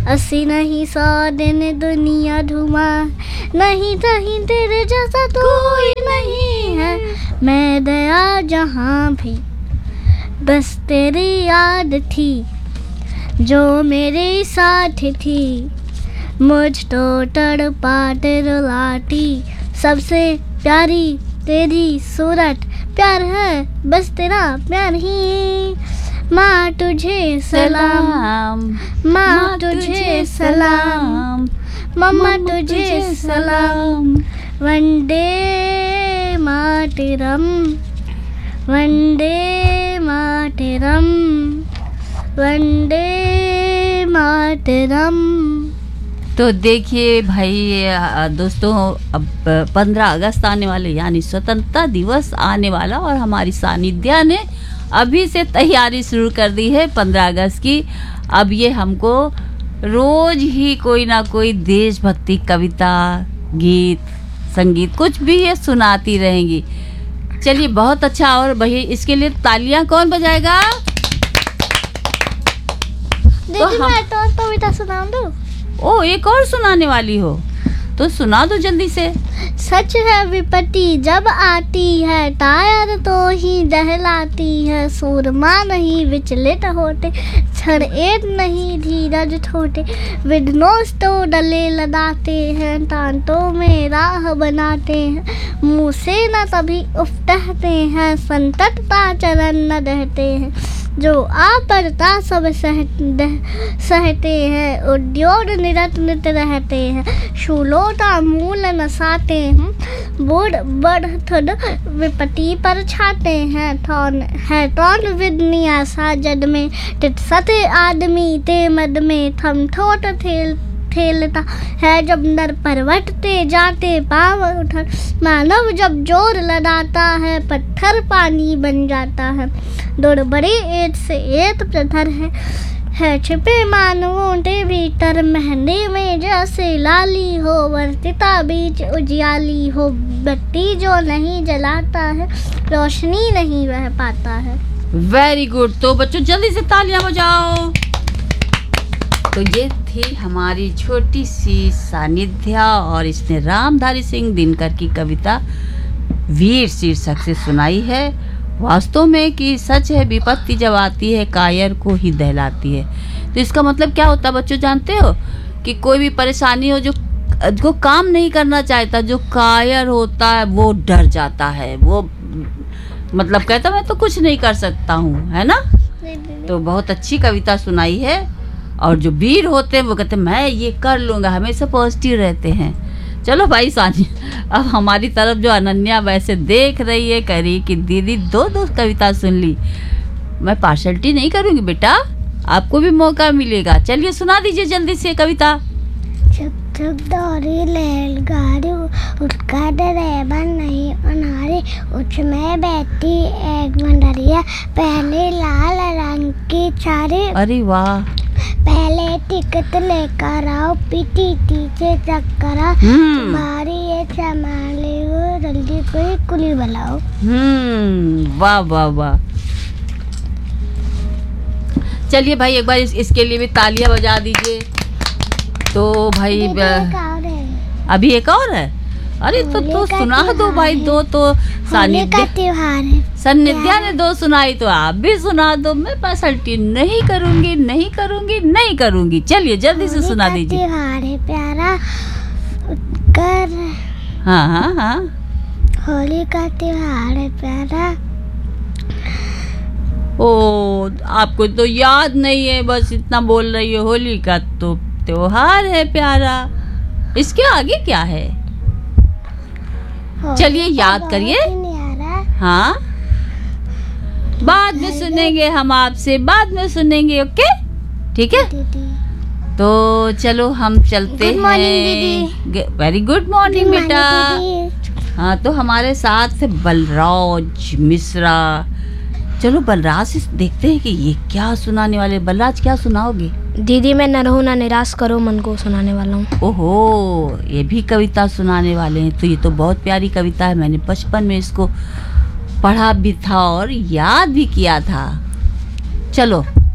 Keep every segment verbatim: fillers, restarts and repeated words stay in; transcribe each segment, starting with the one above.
अस्सी नहीं सौ दिन दुनिया धुआं, नहीं कहीं तेरे जैसा कोई नहीं है। मैं गया जहाँ भी बस तेरी याद थी, जो मेरे साथ थी। मुझ तो तड़पाते रुलाती, सबसे प्यारी तेरी सूरत। प्यार है बस तेरा प्यार ही। माँ तुझे सलाम, माँ तुझे सलाम, मम्मा तुझे सलाम। वंदे मातरम, वंदे मातरम, वंदे मातरम। तो देखिए भाई दोस्तों, अब पंद्रह अगस्त आने वाले यानी स्वतंत्रता दिवस आने वाला, और हमारी सानिध्या ने अभी से तैयारी शुरू कर दी है पंद्रह अगस्त की। अब ये हमको रोज ही कोई ना कोई देशभक्ति कविता, गीत, संगीत कुछ भी ये सुनाती रहेंगी। चलिए बहुत अच्छा। और भाई इसके लिए तालियां कौन बजाएगा? तो हम मैं तो कविता सुना दूं? ओ, एक और सुनाने वाली हो तो सुना दो जल्दी से। सच है विपत्ति जब आती है, टायर तो ही दहलाती है। सूरमा नहीं विचलित होते, क्षण एक नहीं धीरज छोटे। विघ्नों तो डले लदाते हैं, तांतों में राह बनाते हैं। मुँह से न तभी उफटहते हैं, संततता चरण न रहते हैं। जो आपरता सब सह, सहते हैं, उद्योग निरत नित रहते हैं। शूलोता मूल नसाते हैं, बूढ़ बढ़ विपत्ति पर छाते हैं। थौन है तौन विदनी आशा जद में, टिटसते आदमी ते मद में। थम ठोट थेल ठेलता है जब नर परवटते जाते पाँव उठर। मानव जब जोर लगाता है, पत्थर पानी बन जाता है। दौड़ बड़े एक से एक प्रधर है, है छिपे मानवों के भीतर। महंदे में जैसे लाली हो, वर्तिता बीच उजियाली हो। बत्ती जो नहीं जलाता है, रोशनी नहीं बह पाता है। Very good. तो बच्चों जल्दी से तालियां बजाओ। तो ये थी हमारी छोटी सी सानिध्या, और इसने रामधारी सिंह दिनकर की कविता वीर शीर्षक से सुनाई है। वास्तव में कि सच है विपत्ति जब आती है, कायर को ही दहलाती है। तो इसका मतलब क्या होता है बच्चों, जानते हो? कि कोई भी परेशानी हो, जो जो काम नहीं करना चाहता, जो कायर होता है, वो डर जाता है। वो मतलब कहता मैं तो कुछ नहीं कर सकता हूँ, है ना? तो बहुत अच्छी कविता सुनाई है। और जो वीर होते हैं वो कहते हैं मैं ये कर लूँगा, हमेशा पॉजिटिव रहते हैं। चलो भाई सानी, अब हमारी तरफ जो अनन्या वैसे देख रही है, कह रही कि दीदी दो दो कविता सुन ली। मैं पार्शलिटी नहीं करूँगी बेटा, आपको भी मौका मिलेगा। चलिए सुना दीजिए जल्दी से कविता। छुक छुक दौड़ी रेलगाड़ी, उसका ड्राइवर नहीं अनारे। उसमें बैठी एक बंदरिया, पहले लाल रंग की छारी। अरे वाह। पहले टिकट लेकर आओ, पीटी पीछे चक्कर। तुम्हारी ये संभाले हो, जल्दी कोई कुली बुलाओ। हम्म, वाह वाह वाह। चलिए भाई एक बार इस, इसके लिए भी तालियां बजा दीजिए। तो भाई ब... अभी एक और है। अरे तो तो सुना दो भाई, दो तो सानिध्या सानिध्या ने दो सुनाई, तो आप भी सुना दो। मैं पार्शलिटी नहीं करूंगी, नहीं करूंगी, नहीं करूंगी। चलिए जल्दी से सुना दीजिए। त्योहार है प्यारा कर। हाँ हाँ हाँ। होली का त्योहार है प्यारा। ओ, आपको तो याद नहीं है, बस इतना बोल रही है। होली का तो त्योहार है प्यारा, इसके आगे क्या है? चलिए याद करिए। हाँ, बाद में सुनेंगे हम आपसे, बाद में सुनेंगे। ओके ठीक है। तो चलो हम चलते हैं। वेरी गुड मॉर्निंग बेटा। हाँ, तो हमारे साथ थे बलराज मिश्रा। चलो बलराज से देखते हैं कि ये क्या सुनाने वाले। बलराज क्या सुनाओगे? दीदी मैं न रहूं ना निराश करो मन को सुनाने वाला हूँ। ओहो, ये भी कविता सुनाने वाले हैं। तो ये तो बहुत प्यारी कविता है, मैंने बचपन में इसको पढ़ा भी था और याद भी किया था। चलो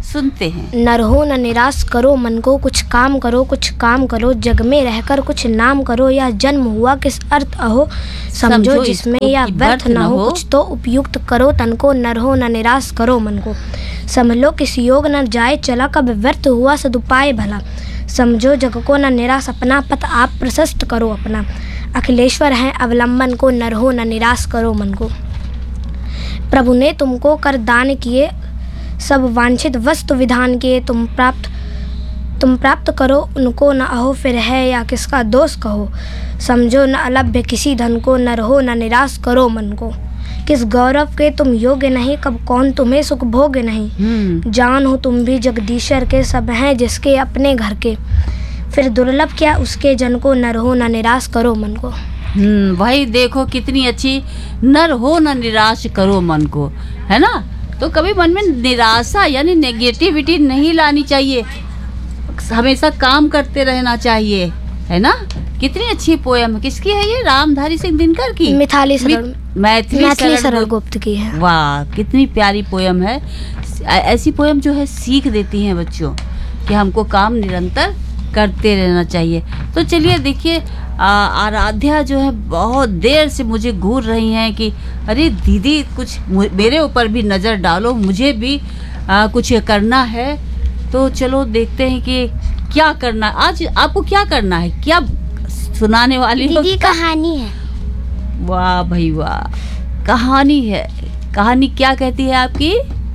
सुनते हैं। न रहो न निराश करो मन को, कुछ काम करो कुछ काम करो, जग में रहकर कुछ नाम करो, या जन्म हुआ किस अर्थ अहो, समझो जिसमें या व्यर्थ न हो, कुछ तो उपयुक्त करो तन को, न रहो न निराश करो मन को। संभलो किस योग न जाए चला, कब व्यर्थ हुआ सदुपाय भला, समझो जग को न निराश अपना, पथ आप प्रशस्त करो अपना। अखिलेश्वर है अवलंबन को, न रहो न निराश करो मन को। प्रभु ने तुमको कर दान किए, सब वांछित वस्तु विधान किए, तुम प्राप्त तुम प्राप्त करो उनको, न अहो फिर है या किसका दोष कहो, समझो न अलभ्य किसी धन को, न रहो न निराश करो मन को। किस गौरव के तुम योग्य नहीं, कब कौन तुम्हें सुख भोग्य नहीं, जान हो तुम भी जगदीश्वर के, सब हैं जिसके अपने घर के, फिर दुर्लभ क्या उसके जन को, न रहो न निराश करो मन को। हम्म भाई देखो कितनी अच्छी, नर हो न निराश करो मन को, है ना। तो कभी मन में निराशा यानी नेगेटिविटी नहीं लानी चाहिए, हमेशा काम करते रहना चाहिए, है ना। कितनी अच्छी पोयम है, किसकी है ये? रामधारी सिंह दिनकर की, मिताली सरल मैथिली सरल गुप्त की है। वाह कितनी प्यारी पोयम है। ऐसी पोयम जो है सीख देती हैं बच्चों कि हमको काम निरंतर करते रहना चाहिए। तो चलिए देखिए, आराध्या जो है बहुत देर से मुझे घूर रही हैं कि अरे दीदी कुछ मेरे ऊपर भी नज़र डालो, मुझे भी आ, कुछ करना है। तो चलो देखते हैं कि क्या करना, आज आपको क्या करना है, क्या सुनाने वाली हो? दीदी कहानी है। वाह भाई वाह, कहानी है। कहानी क्या कहती है आपकी?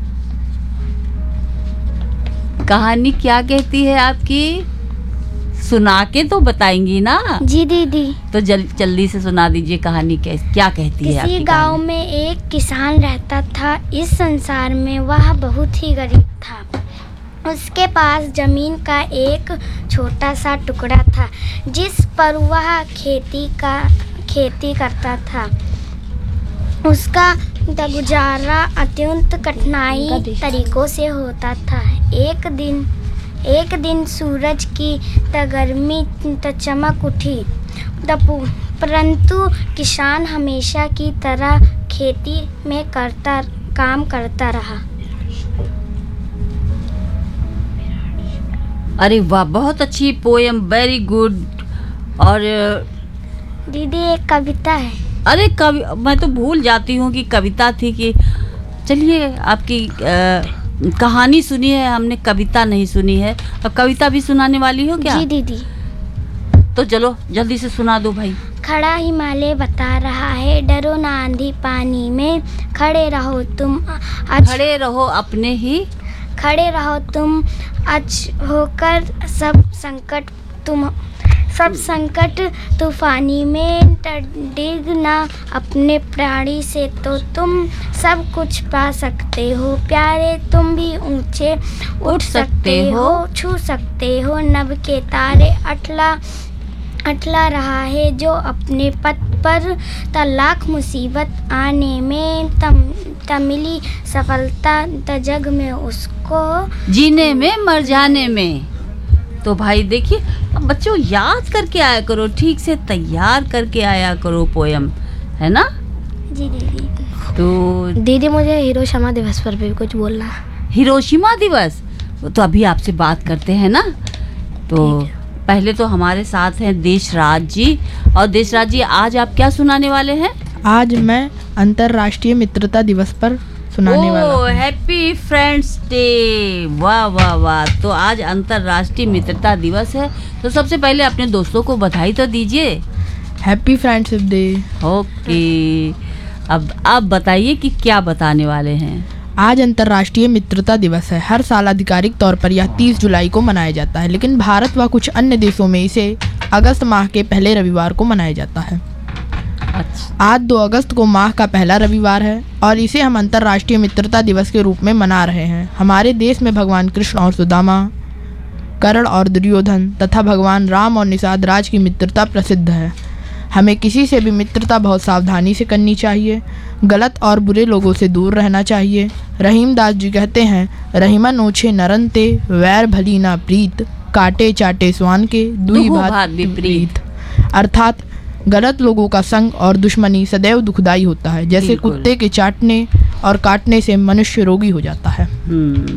कहानी क्या कहती है आपकी? सुना के तो बताएंगी ना जी दीदी। तो जल, जल्दी से सुना दीजिए कहानी क्या क्या कहती है आपकी? किसी गांव में एक किसान रहता था। इस संसार में वह बहुत ही गरीब था। उसके पास जमीन का एक छोटा सा टुकड़ा था जिस पर वह खेती का खेती करता था। उसका गुजारा अत्यंत कठिनाई तरीकों से होता था। एक दिन एक दिन सूरज की गर्मी चमक उठी, परंतु किसान हमेशा की तरह खेती में करता काम करता रहा। अरे वाह, बहुत अच्छी पोयम, वेरी गुड। और दीदी एक कविता है। अरे कवि, मैं तो भूल जाती हूँ कि कविता थी कि। चलिए आपकी आ, कहानी सुनी है हमने, कविता नहीं सुनी है। अब कविता भी सुनाने वाली हो क्या? जी दीदी। तो चलो जल्दी से सुना दो भाई। खड़ा हिमालय बता रहा है, डरो ना आंधी पानी में, खड़े रहो तुम अच खड़े रहो अपने ही खड़े रहो तुम अच होकर, सब संकट तुम सब संकट तूफानी में, डिगना अपने प्राणी से तो तुम सब कुछ पा सकते हो। प्यारे तुम भी ऊंचे उठ सकते हो, छू सकते हो नभ के तारे। अटला अटला रहा है जो अपने पथ पर, त लाख मुसीबत आने में तम तमिली सफलता, त जग में उसको जीने में मर जाने में। तो भाई देखिए, अब बच्चों याद करके आया करो, ठीक से तैयार करके आया करो पोयम, है ना। जी दीदी। तो दीदी मुझे हिरोशिमा दिवस पर भी कुछ बोलना है। हिरोशिमा दिवस तो अभी आपसे बात करते हैं ना। तो पहले तो हमारे साथ हैं देशराज जी। और देशराज जी, आज आप क्या सुनाने वाले हैं? आज मैं अंतर्राष्ट्रीय मित्रता दिवस पर सुनाने वाला हूँ। Happy friends day. वाह वाह वाह। तो आज अंतर्राष्ट्रीय मित्रता दिवस है, तो सबसे पहले अपने दोस्तों को बधाई तो दीजिए। Happy friendship day. ओके, अब आप बताइए कि क्या बताने वाले हैं। आज अंतर्राष्ट्रीय मित्रता दिवस है। हर साल आधिकारिक तौर पर यह तीस जुलाई को मनाया जाता है, लेकिन भारत व कुछ अन्य देशों में इसे अगस्त माह के पहले रविवार को मनाया जाता है। अच्छा। आज दो अगस्त को माह का पहला रविवार है और इसे हम अंतर्राष्ट्रीय मित्रता दिवस के रूप में मना रहे हैं। हमारे देश में भगवान कृष्ण और सुदामा, कर्ण और दुर्योधन तथा भगवान राम और निषाद राज की मित्रता प्रसिद्ध है। हमें किसी से भी मित्रता बहुत सावधानी से करनी चाहिए। गलत और बुरे लोगों से दूर रहना चाहिए। रहीमदास जी कहते हैं, रहीमा नोछे नरनते, वैर भली ना प्रीत, काटे चाटे स्वान के, दुई भात विपरीत। अर्थात गलत लोगों का संग और दुश्मनी सदैव दुखदाई होता है। जैसे कुत्ते के चाटने और काटने से मनुष्य रोगी हो जाता है। हम्म,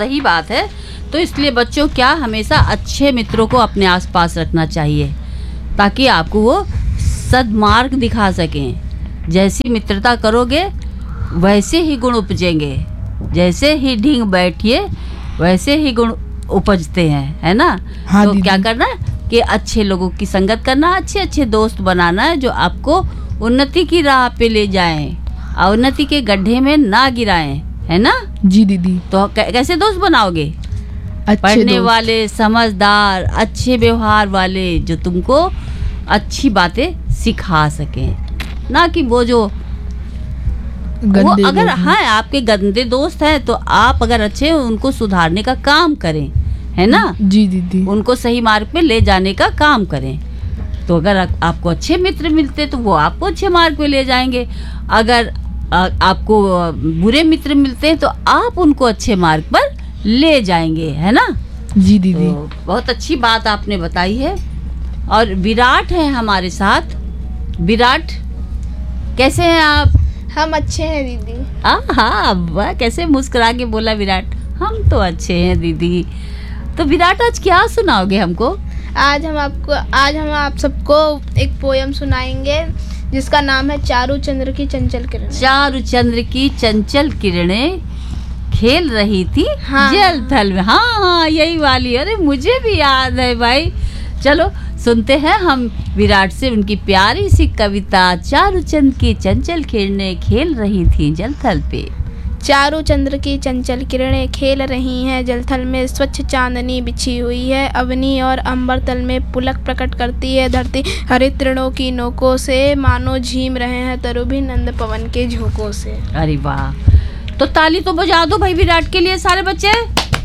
सही बात है। तो इसलिए बच्चों क्या हमेशा अच्छे मित्रों को अपने आसपास रखना चाहिए ताकि आपको वो सद्मार्ग दिखा सकें। जैसी मित्रता करोगे वैसे ही गुण उपजेंगे, जैसे ही ढींग बैठिए वैसे ही गुण उपजते हैं, है ना। हाँ, तो दीदी। क्या करना है कि अच्छे लोगों की संगत करना, अच्छे अच्छे दोस्त बनाना है जो आपको उन्नति की राह पे ले जाएं और उन्नति के गड्ढे में ना गिराएं, है ना। जी दीदी। तो कै- कैसे दोस्त बनाओगे? अच्छे पढ़ने दोस्त। वाले, समझदार, अच्छे व्यवहार वाले जो तुमको अच्छी बातें सिखा सकें, ना कि वो जो वो गंदे अगर लोग हैं। हाँ आपके गंदे दोस्त हैं तो आप अगर अच्छे हैं उनको सुधारने का काम करें, है ना। जी दीदी। उनको सही मार्ग पे ले जाने का काम करें। तो अगर आ, आपको अच्छे मित्र मिलते तो वो आपको अच्छे मार्ग पे ले जाएंगे। अगर आ, आपको आ, बुरे मित्र मिलते हैं तो आप उनको अच्छे मार्ग पर ले जाएंगे, है ना। जी दीदी। तो बहुत अच्छी बात आपने बताई है। और विराट है हमारे साथ। विराट, कैसे हैं आप? हम अच्छे हैं दीदी। आ, हाँ वाह, कैसे मुस्कुरा के बोला विराट, हम तो अच्छे हैं दीदी। तो विराट आज क्या सुनाओगे हमको? आज हम आपको आज हम आप सबको एक पोयम सुनाएंगे जिसका नाम है चारू चंद्र की चंचल किरण। चारू चंद्र की चंचल किरणें खेल रही थी हाँ। जल थल में। हाँ हाँ यही वाली, अरे मुझे भी याद है भाई। चलो सुनते हैं हम विराट से उनकी प्यारी सी कविता चारू चंद्र की चंचल किरणें खेल रही थी जल थल पे। चारू चंद्र की चंचल किरणें खेल रही हैं जलथल में, स्वच्छ चांदनी बिछी हुई है अवनी और अंबर तल में, पुलक प्रकट करती है धरती हरित तृणों की नोकों से, मानो झीम रहे हैं तरुभी नंद पवन के झोंकों से। अरे वाह, तो ताली तो बजा दो भाई विराट के लिए सारे बच्चे।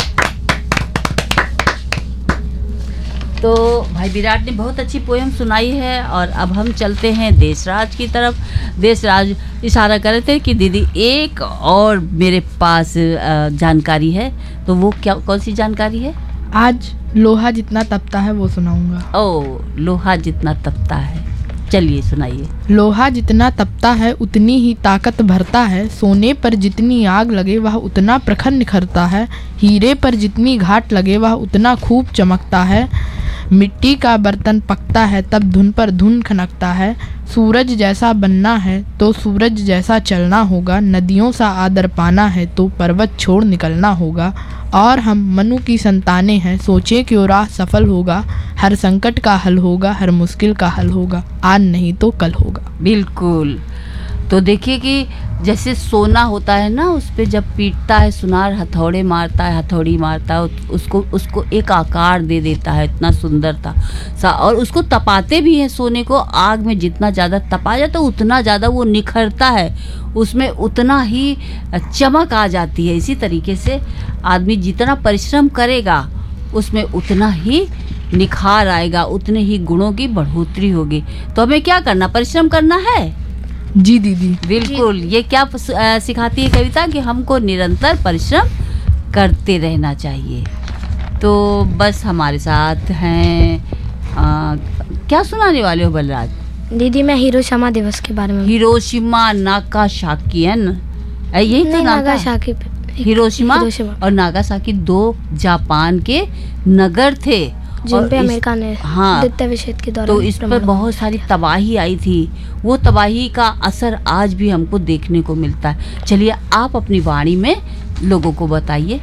तो भाई विराट ने बहुत अच्छी पोयम सुनाई है और अब हम चलते हैं देशराज की तरफ। देशराज इशारा कर रहे थे कि दीदी एक और मेरे पास अ, जानकारी है, तो वो क्या, कौन सी जानकारी है? आज लोहा जितना तपता है वो सुनाऊंगा। ओ, लोहा जितना तपता है, चलिए सुनाइए। लोहा जितना तपता है उतनी ही ताकत भरता है, सोने पर जितनी आग लगे वह उतना प्रखर निखरता है, हीरे पर जितनी घाट लगे वह उतना खूब चमकता है, मिट्टी का बर्तन पकता है तब धुन पर धुन खनकता है, सूरज जैसा बनना है तो सूरज जैसा चलना होगा, नदियों सा आदर पाना है तो पर्वत छोड़ निकलना होगा, और हम मनु की संतानें हैं सोचे क्यों राह सफल होगा, हर संकट का हल होगा हर मुश्किल का हल होगा, आज नहीं तो कल होगा। बिल्कुल। तो देखिए कि जैसे सोना होता है ना, उस पे जब पीटता है सुनार, हथौड़े मारता है हथौड़ी मारता है, उसको उसको एक आकार दे देता है, इतना सुंदर था सा। और उसको तपाते भी हैं सोने को, आग में जितना ज़्यादा तपाया जाता है उतना ज़्यादा वो निखरता है, उसमें उतना ही चमक आ जाती है। इसी तरीके से आदमी जितना परिश्रम करेगा उसमें उतना ही निखार आएगा, उतने ही गुणों की बढ़ोतरी होगी। तो हमें क्या करना, परिश्रम करना है। जी दीदी। बिल्कुल। ये क्या पस- अ, सिखाती है कविता कि हमको निरंतर परिश्रम करते रहना चाहिए। तो बस हमारे साथ हैं अ, क्या सुनाने वाले हो बलराज? दीदी मैं हिरोशिमा दिवस के बारे में। हिरोशिमा नागासाकी है ना, अ, यही तो नहीं, नाम था। नागासाकी। Hiroshima Hiroshima. और नागासाकी दो जापान के नगर थे जिन और पे इस- अमेरिका ने हाँ, द्वितीय विश्व युद्ध के दौरान तो इस पर परमाणु- बहुत सारी तबाही आई थी। वो तबाही का असर आज भी हमको देखने को मिलता है। चलिए आप अपनी वाणी में लोगों को बताइए।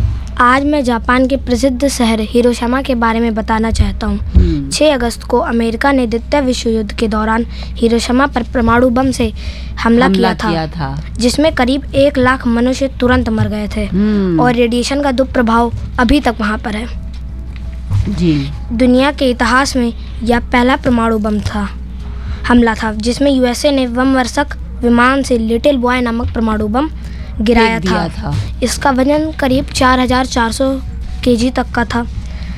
आज मैं जापान के प्रसिद्ध शहर हिरोशिमा के बारे में बताना चाहता हूँ। हम्म, छह अगस्त को अमेरिका ने द्वितीय विश्व युद्ध के दौरान हिरोशिमा पर परमाणु बम से हमला, हमला किया था, किया था। जिसमें करीब एक लाख मनुष्य तुरंत मर गए थे हम्म, और रेडिएशन का दुष्प्रभाव अभी तक वहाँ पर है। जी दुनिया के इतिहास में यह पहला परमाणु बम था हमला था जिसमें यूएसए ने बमवर्षक विमान से लिटिल बॉय नामक परमाणु बम गिराया फेंक दिया था। था। इसका वजन करीब चार हज़ार चार सौ केजी तक का था।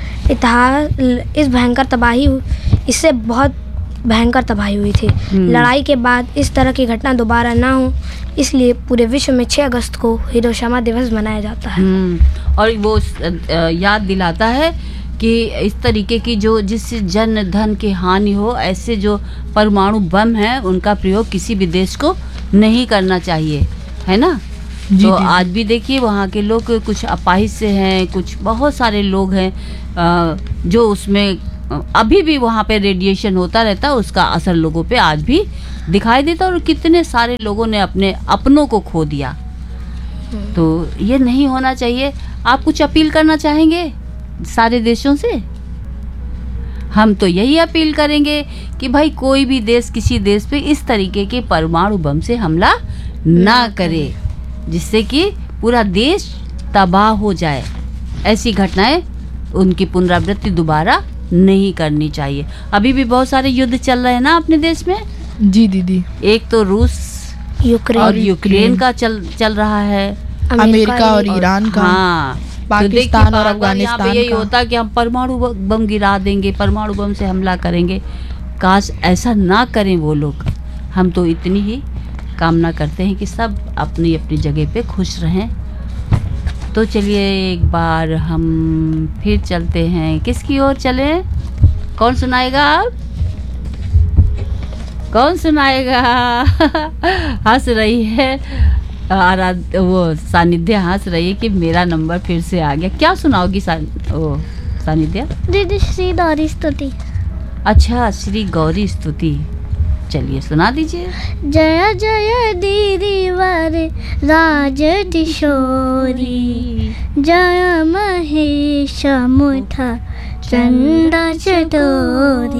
इतिहास इस भयंकर तबाही इससे बहुत भयंकर तबाही हुई थी। हम्म। लड़ाई के बाद इस तरह की घटना दोबारा ना हो, इसलिए पूरे विश्व में छह अगस्त को हिरोशिमा दिवस मनाया जाता है। हम्म, और वो अ, याद दिलाता है कि इस तरीके की जो जिससे जन धन की हानि हो, ऐसे जो परमाणु बम हैं उनका प्रयोग किसी भी देश को नहीं करना चाहिए, है ना। जी, तो जी, आज भी देखिए वहाँ के लोग कुछ अपाहिज से हैं, कुछ बहुत सारे लोग हैं अ, जो उसमें अ, अभी भी वहाँ पे रेडिएशन होता रहता है, उसका असर लोगों पे आज भी दिखाई देता है और कितने सारे लोगों ने अपने अपनों को खो दिया। तो ये नहीं होना चाहिए। आप कुछ अपील करना चाहेंगे सारे देशों से? हम तो यही अपील करेंगे कि भाई कोई भी देश किसी देश पे इस तरीके के परमाणु बम से हमला ना करे, जिससे कि पूरा देश तबाह हो जाए। ऐसी घटनाएं उनकी पुनरावृत्ति दोबारा नहीं करनी चाहिए। अभी भी बहुत सारे युद्ध चल रहे हैं ना अपने देश में। जी दीदी। एक तो रूस यूक्रेन और यूक्रेन का चल चल रहा है, अमेरिका और ईरान का, हाँ पाकिस्तान तो और देखिए, बार-बार यहाँ पे अफगानिस्तान यही का। होता कि हम परमाणु ब- बम गिरा देंगे, परमाणु बम से हमला करेंगे। काश ऐसा ना करें वो लोग। हम तो इतनी ही कामना करते हैं कि सब अपनी अपनी जगह पे खुश रहें। तो चलिए एक बार हम फिर चलते हैं। किसकी ओर चले? कौन सुनाएगा? आप कौन सुनाएगा? हंस रही है आराध वो सानिध्य हंस रही है कि मेरा नंबर फिर से आ गया। क्या सुनाओगी सा, ओ सानिध्य? दीदी श्री गौरी स्तुति। अच्छा, श्री गौरी स्तुति। चलिए सुना दीजिए। जय जय दीदी वर राज किशोरी, जय महेश मुठ चंद चटोरी।